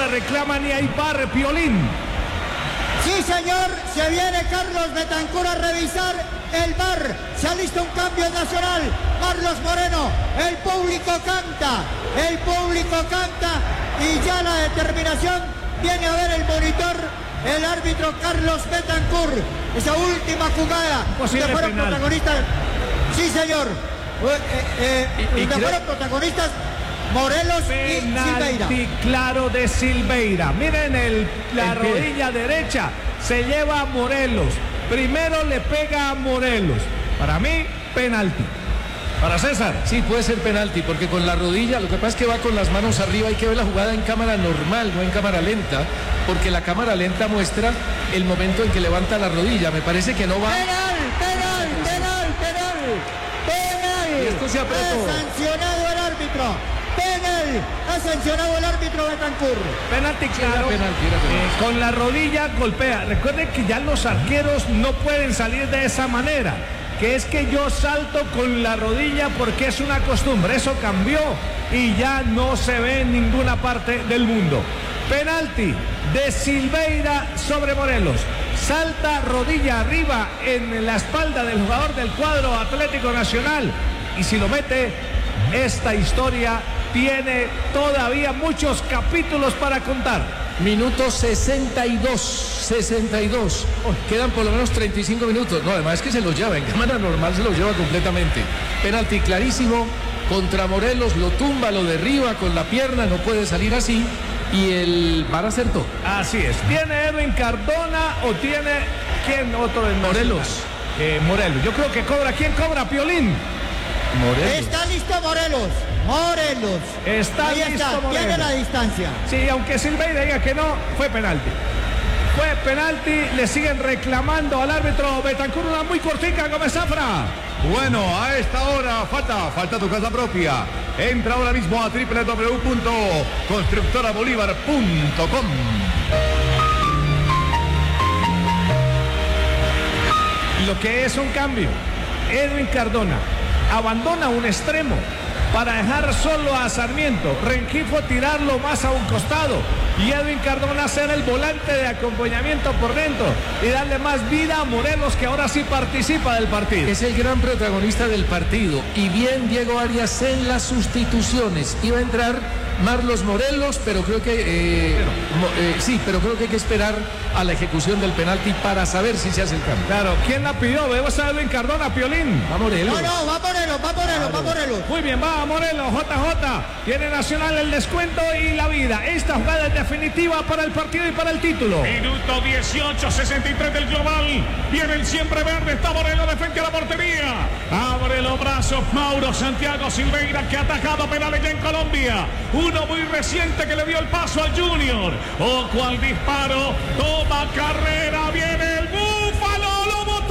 le reclaman y hay VAR, Piolín. Sí, señor, se viene Carlos Betancur a revisar el VAR. Se ha listo un cambio en Nacional. Carlos Moreno, el público canta y ya la determinación viene a ver el monitor. El árbitro Carlos Betancur, esa última jugada que fueron protagonistas. Sí, señor. Fueron protagonistas Morelos y Silveira. Claro de Silveira. Miren la rodilla derecha. Se lleva a Morelos. Primero le pega a Morelos. Para mí, penalti. Para César. Sí, puede ser penalti, porque con la rodilla, lo que pasa es que va con las manos arriba, hay que ver la jugada en cámara normal, no en cámara lenta, porque la cámara lenta muestra el momento en que levanta la rodilla. Me parece que no va. Penal. Y esto se apretó. Ha sancionado el árbitro. Penal. Ha sancionado el árbitro Betancur. Penalti, claro. Era penalti. Con la rodilla golpea. Recuerden que ya los arqueros no pueden salir de esa manera. Que es que yo salto con la rodilla porque es una costumbre. Eso cambió y ya no se ve en ninguna parte del mundo. Penalti de Silveira sobre Morelos. Salta rodilla arriba en la espalda del jugador del cuadro Atlético Nacional. Y si lo mete, esta historia tiene todavía muchos capítulos para contar. Minuto 62. Quedan por lo menos 35 minutos. No, además es que se los lleva. En cámara normal se los lleva completamente. Penalti clarísimo contra Morelos. Lo tumba, lo derriba con la pierna. No puede salir así. Y el VAR acertó. Así es. ¿Tiene Edwin Cardona o tiene quién otro en Morelos? Morelos. Yo creo que cobra. ¿Quién cobra, Piolín? Morelos. Está listo Morelos. Está ahí listo está, Morelos. tiene la distancia. Sí, aunque Silveira diga que no, fue penalti. Le siguen reclamando al árbitro Betancur, una muy cortica, Gómez Zafra. Bueno, a esta hora falta tu casa propia. Entra ahora mismo a www.constructorabolívar.com. Lo que es un cambio. Edwin Cardona abandona un extremo para dejar solo a Sarmiento. Rengifo tirarlo más a un costado y Edwin Cardona ser el volante de acompañamiento por dentro y darle más vida a Morelos, que ahora sí participa del partido. Es el gran protagonista del partido. Y bien Diego Arias en las sustituciones. Iba a entrar Marlos Morelos, pero creo que pero creo que hay que esperar a la ejecución del penalti para saber si se hace el cambio. Claro, ¿quién la pidió? ¿Vemos a Edwin Cardona, Piolín? Va Morelos. No, va Morelos. Muy bien, va Morelos, JJ. Tiene Nacional el descuento y la vida. Esta jugada es definitiva para el partido y para el título. Minuto 18, 63 del global. Viene el siempre verde, está Morelos de frente a la portería. Abre los brazos Mauro Santiago Silveira, que ha atajado penales ya en Colombia. Uno muy reciente que le dio el paso al Junior. Ojo al disparo, toma carrera, viene el Búfalo, lo botó.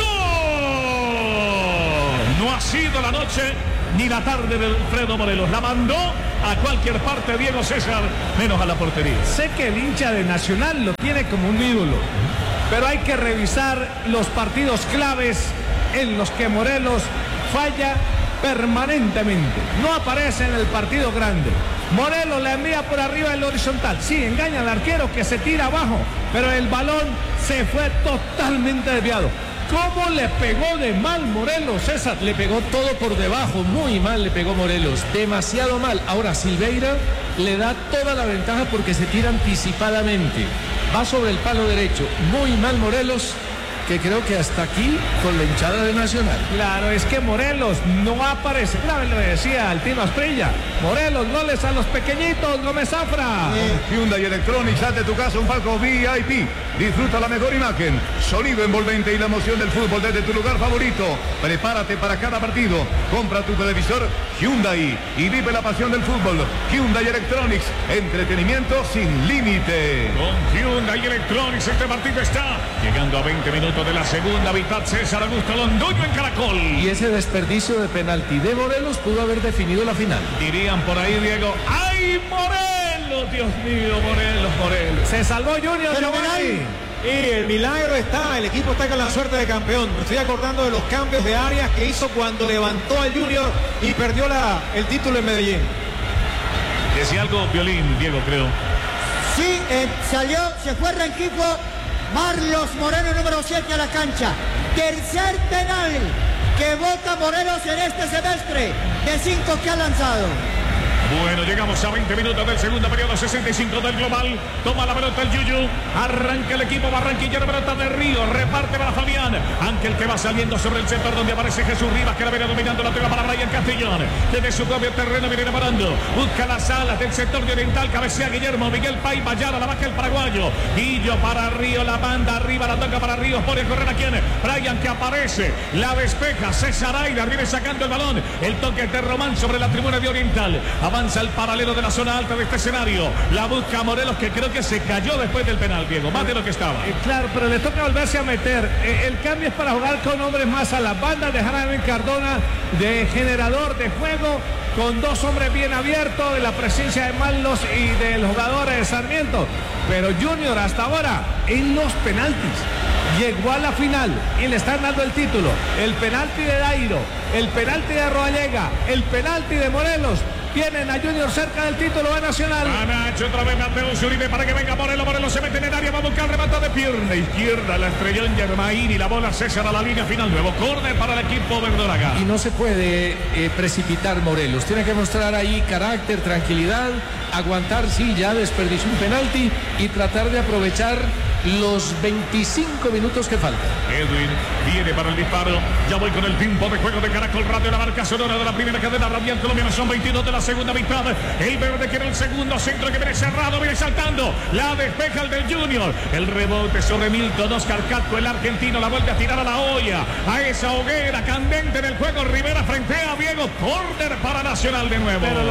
No ha sido la noche ni la tarde de Alfredo Morelos. La mandó a cualquier parte Diego César, menos a la portería. Sé que el hincha de Nacional lo tiene como un ídolo, pero hay que revisar los partidos claves en los que Morelos falla permanentemente. No aparece en el partido grande. Morelos le envía por arriba el horizontal. Sí, engaña al arquero que se tira abajo, pero el balón se fue totalmente desviado. ¿Cómo le pegó de mal Morelos, César? Le pegó todo por debajo, muy mal le pegó Morelos, demasiado mal. Ahora Silveira le da toda la ventaja porque se tira anticipadamente. Va sobre el palo derecho, muy mal Morelos, que creo que hasta aquí con la hinchada de Nacional. Claro, es que Morelos no aparece. Claro, le decía al Tino Asprilla, Morelos, goles a los pequeñitos, Gómez Zafra. Hyundai Electronics, haz de tu casa un palco VIP. Disfruta la mejor imagen, sonido envolvente y la emoción del fútbol desde tu lugar favorito. Prepárate para cada partido. Compra tu televisor Hyundai y vive la pasión del fútbol. Hyundai Electronics, entretenimiento sin límite. Con Hyundai Electronics este partido está llegando a 20 minutos de la segunda mitad. César Augusto Londoño en Caracol. Y ese desperdicio de penalti de Morelos pudo haber definido la final. Dirían por ahí, Diego, ¡ay, Morelos! Dios mío, Morelos. Se salvó Junior. Y el milagro está, el equipo está con la suerte de campeón. Me estoy acordando de los cambios de Arias que hizo cuando levantó al Junior y perdió el título en Medellín. Decía algo Piolín, Diego, creo. Sí, salió, se fue Rengifo. Marlos Moreno, número 7 a la cancha. Tercer penal que vota Morelos en este semestre de 5 que ha lanzado. Bueno, llegamos a 20 minutos del segundo periodo, 65 del global. Toma la pelota el Yuyu. Arranca el equipo barranquillero, pelota de Río. Reparte para Fabián. Ángel que va saliendo sobre el sector donde aparece Jesús Rivas, que la viene dominando la pega para Brian Castellón. Desde su propio terreno viene parando. Busca las alas del sector de oriental. Cabecea Guillermo. Miguel Pay Bayara, la baja el paraguayo. Guillo para Río, la banda arriba, la toca para Ríos. Pone a correr a quien. Brian que aparece. La despeja. César Aida viene sacando el balón. El toque de Román sobre la tribuna de oriental. Avanza al paralelo de la zona alta de este escenario. La busca Morelos, que creo que se cayó después del penal, Diego, más de lo que estaba. Claro, pero le toca volverse a meter. El cambio es para jugar con hombres más a las bandas. Dejar a Ben Cardona de generador de juego, con dos hombres bien abiertos, de la presencia de Marlos y del jugador de Sarmiento. Pero Junior hasta ahora en los penaltis llegó a la final y le están dando el título. El penalti de Dairo, el penalti de Roallega, el penalti de Morelos. Tienen a Junior cerca del título de Nacional. A Nacho otra vez Mateo Zuribe para que venga Morelos. Morelos se mete en el área, va a buscar remate de pierna izquierda. La estrelló en Germain y la bola César a la línea final. Nuevo córner para el equipo verdolaga. Y no se puede precipitar Morelos. Tiene que mostrar ahí carácter, tranquilidad, aguantar, sí, ya desperdició un penalti y tratar de aprovechar los 25 minutos que faltan. Edwin viene para el disparo. Ya voy con el tiempo de juego de Caracol Radio, la marca sonora de la primera cadena radial colombiana. Son 22 de la segunda mitad. El verde quiere el segundo centro que viene cerrado, viene saltando. La despeja el del Junior. El rebote sobre Milton Oscar Catco, el argentino, la vuelve a tirar a la olla. A esa hoguera candente en el juego. Rivera frente a Diego. Córner para Nacional de nuevo. Pero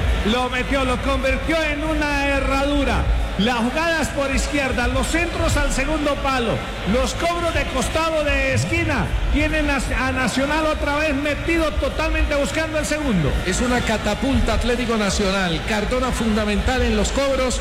lo convirtió en una herradura. Las jugadas por izquierda, los centros al segundo palo, los cobros de costado de esquina, tienen a Nacional otra vez metido totalmente buscando el segundo. Es una catapulta Atlético Nacional. Cardona fundamental en los cobros.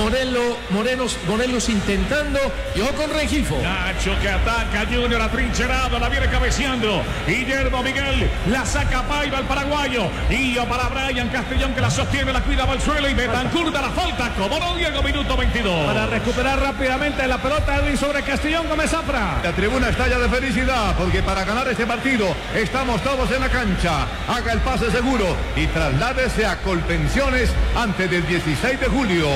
Morelos intentando. Y ojo con Rengifo. Nacho que ataca, Junior atrincherado, la viene cabeceando. Guillermo Miguel la saca Paiva, el paraguayo. Y para Brian Castellón que la sostiene, la cuida al suelo. Y Betancourt da la falta. Como no, Diego, minuto 22. Para recuperar rápidamente la pelota Edwin sobre Castellón. Gómez Zafra. La tribuna estalla de felicidad porque para ganar este partido estamos todos en la cancha. Haga el pase seguro y trasládese a Colpensiones antes del 16 de julio.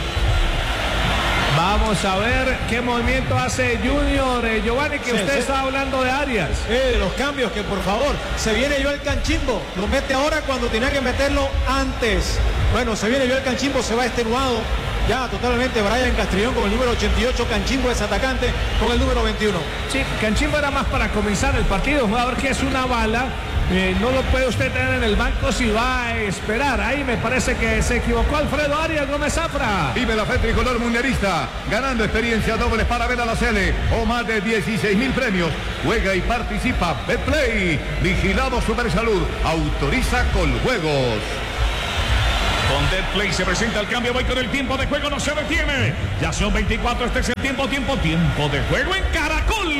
Vamos a ver qué movimiento hace Junior. Giovanni, que usted está hablando de Arias. Los cambios, que por favor, se viene Joel Canchimbo, lo mete ahora cuando tenía que meterlo antes. Bueno, se viene Joel Canchimbo, se va extenuado ya totalmente Brian Castellón con el número 88, Canchimbo es atacante con el número 21. Sí, Canchimbo era más para comenzar el partido, un jugador que es una bala. No lo puede usted tener en el banco si va a esperar. Ahí me parece que se equivocó Alfredo Arias. Gómez Zafra. Vive la fe tricolor mundialista, ganando experiencia doble para ver a la Sele o más de 16.000 premios. Juega y participa. Betplay, vigilado Supersalud, autoriza Coljuegos. Con Betplay se presenta el cambio. Voy con el tiempo de juego, no se detiene. Ya son 24, este es el tiempo de juego en Caracol.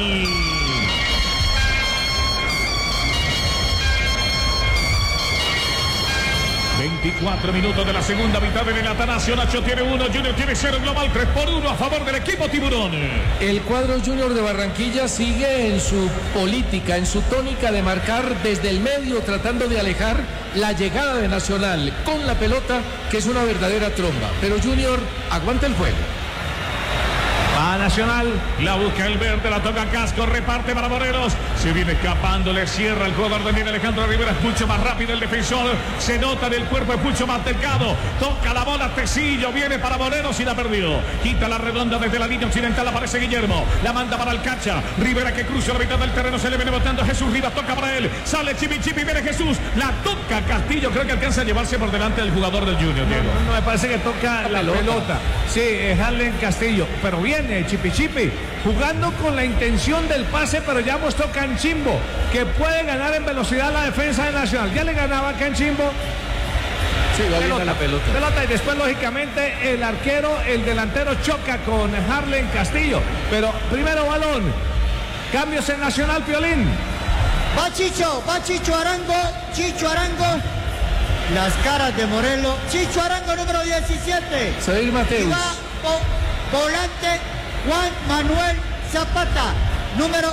24 minutos de la segunda mitad en el Atanasio. Nacho tiene 1, Junior tiene 0, global 3-1 a favor del equipo Tiburón. El cuadro Junior de Barranquilla sigue en su política, en su tónica de marcar desde el medio, tratando de alejar la llegada de Nacional con la pelota, que es una verdadera tromba. Pero Junior aguanta el juego. A Nacional, la busca el verde, la toca Casco, reparte para Morelos, se viene escapando, le cierra el jugador de Alejandro Rivera, es mucho más rápido el defensor, se nota en el cuerpo, es mucho más delgado, toca la bola Tecillo, viene para Morelos y la perdió, quita la redonda desde la línea occidental, aparece Guillermo, la manda para el Cacha, Rivera que cruza la mitad del terreno, se le viene botando Jesús Rivas, toca para él, sale Chipi, viene Jesús, la toca Castillo, creo que alcanza a llevarse por delante del jugador del Junior, Diego. No, me parece que toca la pelota. Sí, es Harlen Castillo, pero viene Chipi, jugando con la intención del pase, pero ya mostró Canchimbo que puede ganar en velocidad la defensa de Nacional. Ya le ganaba Canchimbo. Sí, va bien la pelota. Y después, lógicamente, el arquero, el delantero choca con Harlen Castillo. Pero primero balón. Cambios en Nacional, Piolín. Va Chicho Arango. las caras de Morelos. Chicho Arango, número 17. Se va a ir Mateus. Y va volante Juan Manuel Zapata, número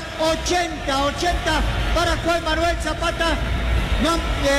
80 para Juan Manuel Zapata. No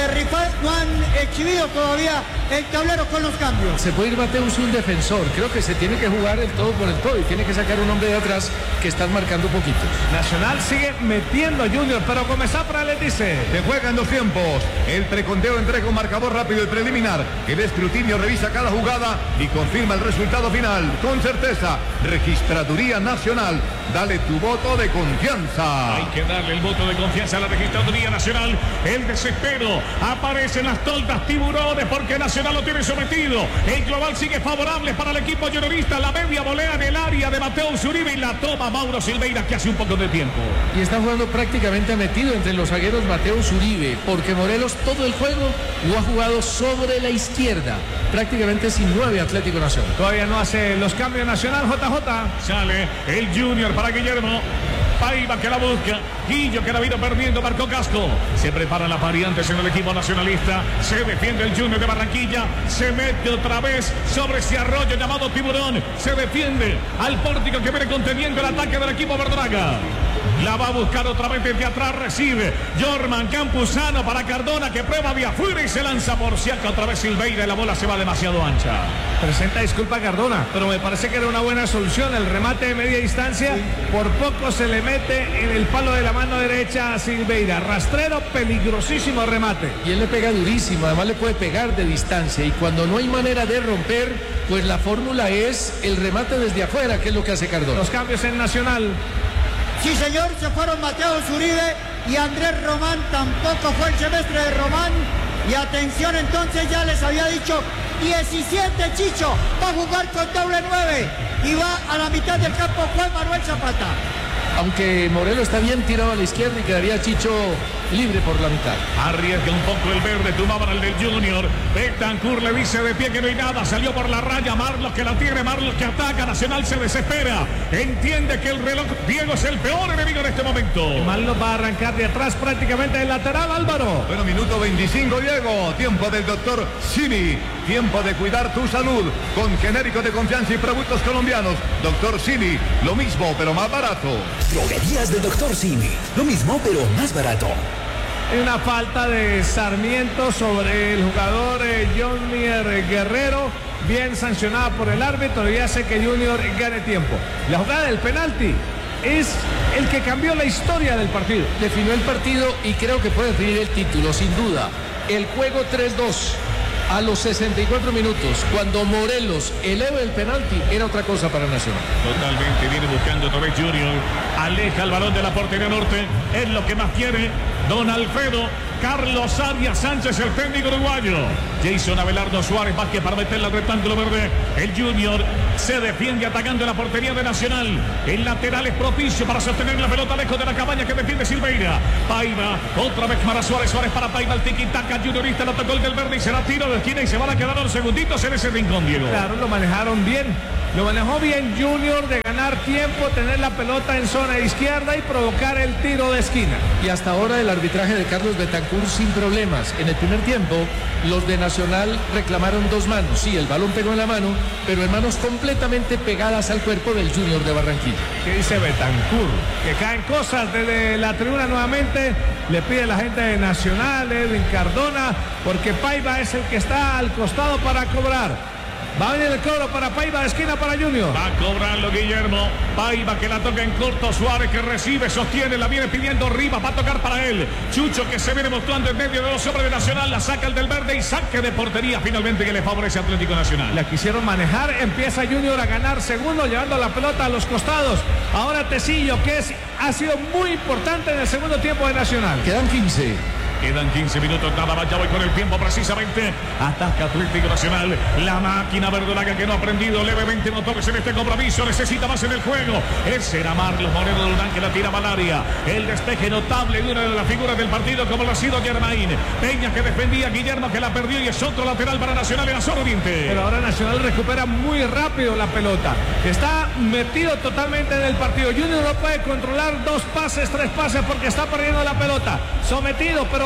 han exhibido todavía el tablero con los cambios. Se puede ir Mateus, un defensor. Creo que se tiene que jugar el todo por el todo y tiene que sacar un hombre de atrás que están marcando poquitos. Nacional sigue metiendo a Junior, pero comenzó para les dice. Se juegan dos tiempos. El preconteo entrega un marcador rápido y preliminar. El escrutinio revisa cada jugada y confirma el resultado final. Con certeza, Registraduría Nacional. Dale tu voto de confianza. Hay que darle el voto de confianza a la Registraduría Nacional. El desespero. Aparecen las toldas tiburones porque Nacional lo tiene sometido. El global sigue favorable para el equipo juniorista. La media volea en el área de Mateus Uribe y la toma Mauro Silveira, que hace un poco de tiempo. Y está jugando prácticamente metido entre los zagueros Mateus Uribe, porque Morelos todo el juego lo ha jugado sobre la izquierda, prácticamente sin 9 Atlético Nacional. Todavía no hace los cambios Nacional. JJ. Sale el Junior para Guillermo. Paiva que la busca, Guillo que la vino perdiendo, marcó Casco. Se preparan las variantes en el equipo nacionalista. Se defiende el Junior de Barranquilla. Se mete otra vez sobre ese arroyo llamado Tiburón. Se defiende al pórtico que viene conteniendo el ataque del equipo verdolaga. La va a buscar otra vez desde atrás, recibe Jorman Campuzano para Cardona, que prueba de afuera y se lanza por Siaca otra vez Silveira y la bola se va demasiado ancha. Presenta disculpa Cardona, pero me parece que era una buena solución el remate de media distancia. Por poco se le mete en el palo de la mano derecha a Silveira. Rastrero, peligrosísimo remate. Y él le pega durísimo, además le puede pegar de distancia. Y cuando no hay manera de romper, pues la fórmula es el remate desde afuera, que es lo que hace Cardona. Los cambios en Nacional. Sí, señor, se fueron Mateus Uribe y Andrés Román. Tampoco fue el semestre de Román. Y atención, entonces ya les había dicho 17 Chicho. Va a jugar con doble 9. Y va a la mitad del campo Juan Manuel Zapata. Aunque Morelos está bien tirado a la izquierda y quedaría Chicho libre por la mitad. Arriesga un poco el verde, tomaban al del Junior. Betancur le dice de pie que no hay nada, salió por la raya. Marlos que la tiene, Marlos que ataca. Nacional se desespera. Entiende que el reloj Diego es el peor enemigo en este momento. Marlos va a arrancar de atrás prácticamente del lateral, Álvaro. Bueno, minuto 25, Diego. Tiempo del doctor Simi. Tiempo de cuidar tu salud con genéricos de confianza y productos colombianos. Doctor Simi, lo mismo pero más barato. Droguerías del Dr. Simi. Lo mismo, pero más barato. Hay una falta de Sarmiento sobre el jugador Junior Guerrero. Bien sancionada por el árbitro y hace que Junior gane tiempo. La jugada del penalti es el que cambió la historia del partido. Definió el partido y creo que puede definir el título, sin duda. El juego 3-2. A los 64 minutos, cuando Morelos eleva el penalti, era otra cosa para Nacional. Totalmente, viene buscando otra vez Junior. Aleja el balón de la portería norte. Es lo que más quiere don Alfredo. Carlos Arias Sánchez, el técnico uruguayo. Jason Abelardo Suárez, más que para meterle al rectángulo verde. El Junior se defiende atacando la portería de Nacional. El lateral es propicio para sostener la pelota lejos de la cabaña que defiende Silveira. Paiva, otra vez para Suárez. Suárez para Paiva, el tiki-taka juniorista, lo tocó el del verde y será tiro de esquina y se van a quedar unos segunditos en ese rincón, Diego. Claro, lo manejaron bien. Lo manejó bien Junior de ganar tiempo, tener la pelota en zona izquierda y provocar el tiro de esquina. Y hasta ahora el arbitraje de Carlos Betancur sin problemas. En el primer tiempo, los de Nacional reclamaron 2 manos. Sí, el balón pegó en la mano, pero en manos completamente pegadas al cuerpo del Junior de Barranquilla. ¿Qué dice Betancur? Que caen cosas desde la tribuna nuevamente. Le pide la gente de Nacional, Edwin Cardona, porque Paiva es el que está al costado para cobrar. Va a venir el cobro para Paiva, de esquina para Junior. Va a cobrarlo Guillermo. Paiva que la toca en corto. Suárez que recibe, sostiene, la viene pidiendo Rivas. Va a tocar para él. Chucho que se viene mostrando en medio de los hombres de Nacional. La saca el del verde y saque de portería finalmente que le favorece a Atlético Nacional. La quisieron manejar. Empieza Junior a ganar segundo, llevando la pelota a los costados. Ahora Tecillo, que ha sido muy importante en el segundo tiempo de Nacional. Quedan 15. Quedan 15 minutos, nada más, ya voy con el tiempo precisamente. Ataca Atlético Nacional. La máquina verdolaga que no ha aprendido levemente motores en este compromiso. Necesita más en el juego. Ese era Marlos Moreno Durán que la tira Malaria. El despeje notable de una de las figuras del partido como lo ha sido Germain. Peña que defendía, Guillermo que la perdió y es otro lateral para Nacional en la zona oriente. Pero ahora Nacional recupera muy rápido la pelota. Está metido totalmente en el partido. Junior no puede controlar 2 pases, 3 pases porque está perdiendo la pelota. Sometido, pero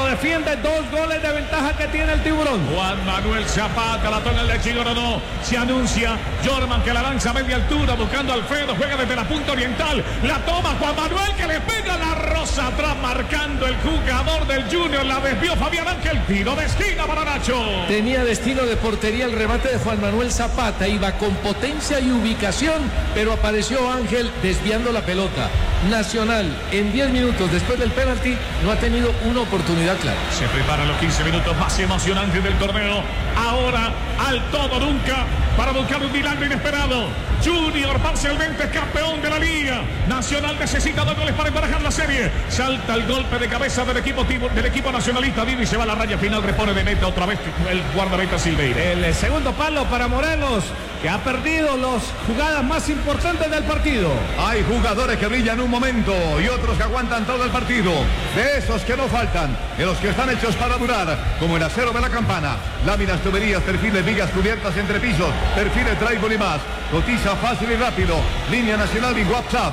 lo defiende. 2 goles de ventaja que tiene el Tiburón. Juan Manuel Zapata, la toma el de Chigoronó. Se anuncia Jorman que la lanza a media altura buscando a Alfredo. Juega desde la punta oriental. La toma Juan Manuel que le pega la rosa atrás marcando el jugador del Junior. La desvió Fabián Ángel. Tiro de esquina para Nacho. Tenía destino de portería el remate de Juan Manuel Zapata. Iba con potencia y ubicación, pero apareció Ángel desviando la pelota. Nacional en 10 minutos después del penalti no ha tenido una oportunidad clara. Se preparan los 15 minutos más emocionantes del torneo. Ahora al todo nunca para buscar un milagro inesperado. Junior parcialmente campeón de la liga. Nacional necesita 2 goles para emparejar la serie. Salta el golpe de cabeza del equipo nacionalista. Vive y se va a la raya final. Repone de meta otra vez el guardameta Silveira. El segundo palo para Morelos, que ha perdido las jugadas más importantes del partido. Hay jugadores que brillan un momento y otros que aguantan todo el partido. De esos que no faltan, de los que están hechos para durar, como el acero de la Campana. Láminas, tuberías, perfiles, vigas cubiertas entre pisos, perfiles, tribal y más. Cotiza fácil y rápido. Línea nacional y WhatsApp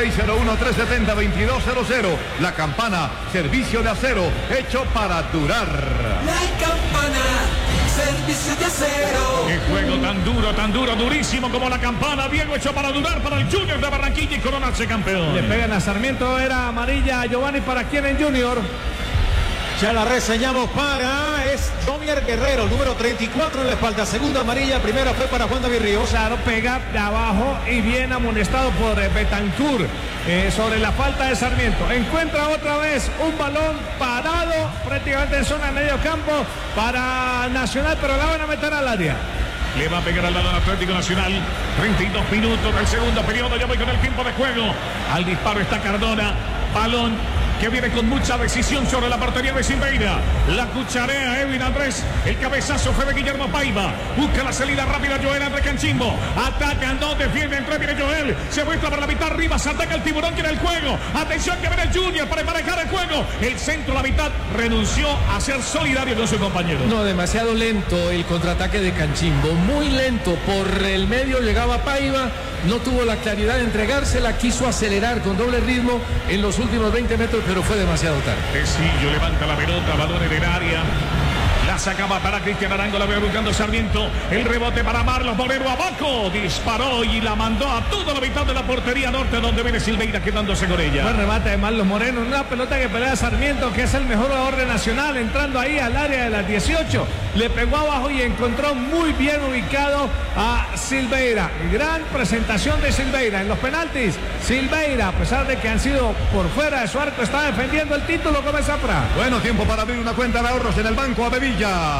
601-370-2200. La Campana, servicio de acero hecho para durar. La Campana, servicio de acero. Qué juego tan duro, durísimo como la Campana. Diego hecho para durar para el Junior de Barranquilla y coronarse campeón. Le pegan a Sarmiento, era amarilla a Giovanni. ¿Para quién en Junior? Ya la reseñamos para Jomier Guerrero, número 34 en la espalda. Segunda amarilla, primera fue para Juan David Ríos. Claro, pega de abajo y bien amonestado por Betancourt sobre la falta de Sarmiento. Encuentra otra vez un balón parado prácticamente en zona de medio campo para Nacional, pero la van a meter al área. Le va a pegar al lado del Atlético Nacional. 32 minutos del segundo periodo. Ya voy con el tiempo de juego. Al disparo está Cardona. Balón que viene con mucha decisión sobre la portería de Silveira. La cucharea Edwin Andrés. El cabezazo fue de Guillermo Paiva. Busca la salida rápida Joel André Canchimbo. Ataca, no defiende, entre viene Joel. Se muestra por la mitad arriba. Se ataca el Tiburón, quiere el juego. Atención que viene el Junior para emparejar el juego. El centro, la mitad, renunció a ser solidario con su compañero. No, demasiado lento el contraataque de Canchimbo. Muy lento. Por el medio llegaba Paiva. No tuvo la claridad de entregársela. Quiso acelerar con doble ritmo en los últimos 20 metros, pero fue demasiado tarde. Tecillo levanta la pelota, balón en el área. La sacaba para Cristian Arango, la ve buscando Sarmiento. El rebote para Marlos Moreno abajo. Disparó y la mandó a toda la mitad de la portería norte, donde viene Silveira quedándose con ella. Buen remate de Marlos Moreno. Una pelota que pelea Sarmiento, que es el mejor jugador de Nacional, entrando ahí al área de las 18. Le pegó abajo y encontró muy bien ubicado a Silveira. Gran presentación de Silveira. En los penaltis, Silveira, a pesar de que han sido por fuera de su arco, está defendiendo el título como es Zafra. Bueno, tiempo para abrir una cuenta de ahorros en el Banco Avevillas.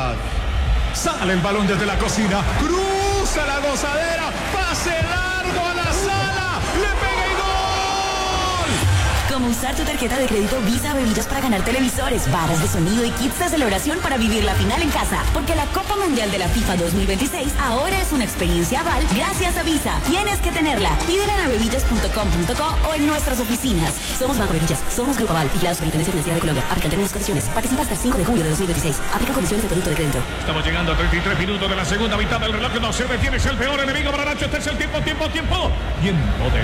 Sale el balón desde la cocina, cruza la gozadera, pase largo a la sala, le pega y gol. Como usar tu tarjeta de crédito Visa Avevillas para ganar televisores, barras de sonido y kits de celebración para vivir la final en casa. Porque la Copa Mundial de la FIFA 2026 ahora es una experiencia aval gracias a Visa. Tienes que tenerla. Pídela en avevillas.com.co o en nuestras oficinas. Somos Banco Avevillas, somos Grupo Aval, vigilados por Intendencia Financiera de Colombia. Aplican términos y condiciones. Participa hasta el 5 de julio de 2026. Aplica condiciones de producto de crédito. Estamos llegando a 33 minutos de la segunda mitad del reloj. No se detiene, es el peor enemigo para Nacho. Este es el tiempo de